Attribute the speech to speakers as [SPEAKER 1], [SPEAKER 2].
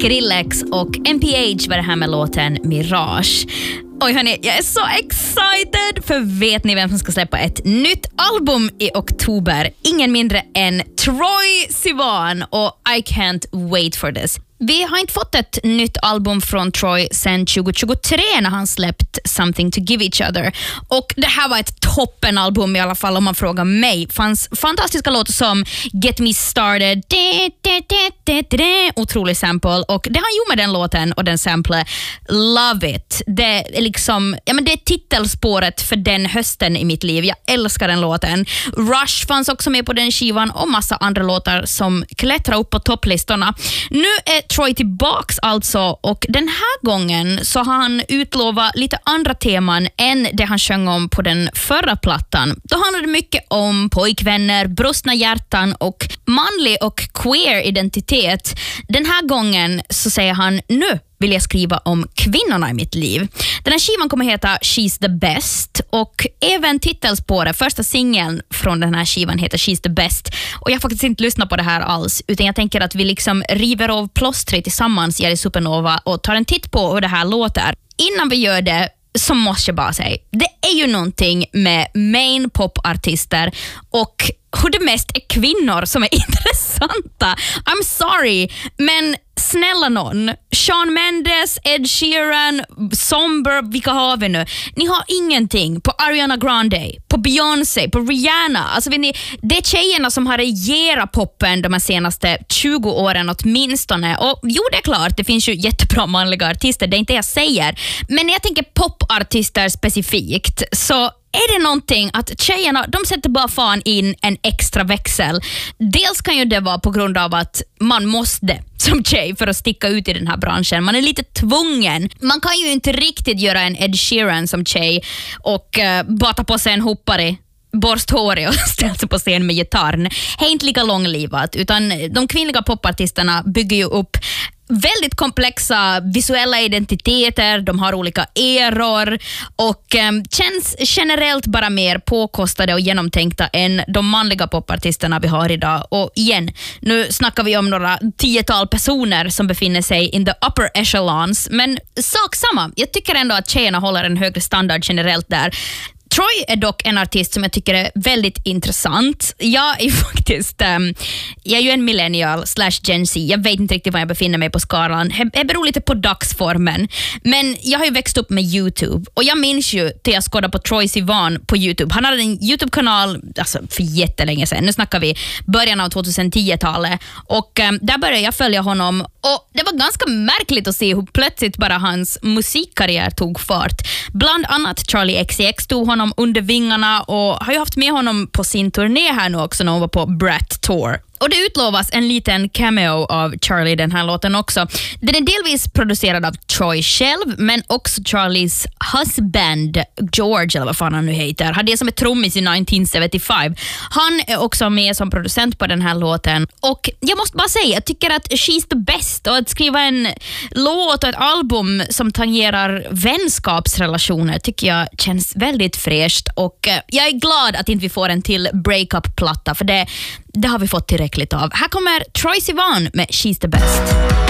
[SPEAKER 1] Skrillex och MPH var det här med låten Mirage. Oj hörni, jag är så excited, för vet ni vem som ska släppa ett nytt album i oktober? Ingen mindre än Troye Sivan, och I can't wait for this. Vi har inte fått ett nytt album från Troye sedan 2023 när han släppt Something to Give Each Other. Och det här var ett toppenalbum i alla fall om man frågar mig. Fanns fantastiska låtar som Get Me Started, otrolig sample, och det han gjorde med den låten och den sample, Love It. Det är liksom, ja men det är titelspåret för den hösten i mitt liv. Jag älskar den låten. Rush fanns också med på den skivan och massa andra låtar som klättrar upp på topplistorna. Nu är Troye tillbaks alltså, och den här gången så har han utlovat lite andra teman än det han sjöng om på den förra plattan. Då handlar det mycket om pojkvänner, brustna hjärtan och manlig och queer identitet. Den här gången så säger han, nu vill jag skriva om kvinnorna i mitt liv. Den här skivan kommer heta She's the Best, och även titelspåret, första singeln från den här skivan heter She's the Best. Och jag har faktiskt inte lyssnat på det här alls, utan jag tänker att vi liksom river av plåstret tillsammans i Supernova och tar en titt på hur det här låter. Innan vi gör det så måste jag bara säga, det är ju någonting med main popartister och hur det mest är kvinnor som är intressanta. I'm sorry, men snälla någon, Shawn Mendes, Ed Sheeran, Somber, vilka har vi nu? Ni har ingenting på Ariana Grande, på Beyoncé, på Rihanna. Alltså vet ni, det är tjejerna som har regerat poppen de här senaste 20 åren åtminstone. Och jo, det är klart, det finns ju jättebra manliga artister, det är inte jag säger. Men när jag tänker popartister specifikt, så är det någonting att tjejerna, de sätter bara fan in en extra växel. Dels kan ju det vara på grund av att man måste som tjej för att sticka ut i den här branschen. Man är lite tvungen. Man kan ju inte riktigt göra en Ed Sheeran som tjej och bara ta på sig en hoppare, borsthårig och ställa sig på scen med gitarren. Det är inte lika långlivat, utan de kvinnliga popartisterna bygger ju upp väldigt komplexa visuella identiteter, de har olika eror och känns generellt bara mer påkostade och genomtänkta än de manliga popartisterna vi har idag. Och igen, nu snackar vi om några 10-tal personer som befinner sig in the upper echelons, men sak samma. Jag tycker ändå att tjejerna håller en högre standard generellt där. Troye är dock en artist som jag tycker är väldigt intressant. Jag är faktiskt jag är ju en millennial / Gen Z. Jag vet inte riktigt var jag befinner mig på skalan. Det beror lite på dagsformen. Men jag har ju växt upp med YouTube. Och jag minns ju till jag skådade på Troye Sivan på YouTube. Han hade en YouTube-kanal alltså för jättelänge sedan. Nu snackar vi början av 2010-talet. Och där började jag följa honom. Och det var ganska märkligt att se hur plötsligt bara hans musikkarriär tog fart. Bland annat Charlie XCX tog honom under vingarna och har ju haft med honom på sin turné här nu också när hon var på Brat Tour. Och det utlovas en liten cameo av Charlie i den här låten också. Den är delvis producerad av Troye själv, men också Charlies husband George, eller vad fan han nu heter. Han är som ett trummis i 1975. Han är också med som producent på den här låten. Och jag måste bara säga, jag tycker att She's the Best, och att skriva en låt och ett album som tangerar vänskapsrelationer tycker jag känns väldigt fräscht. Och jag är glad att inte vi får en till breakup-platta, för det har vi fått tillräckligt av. Här kommer Troye Sivan med She's the Best.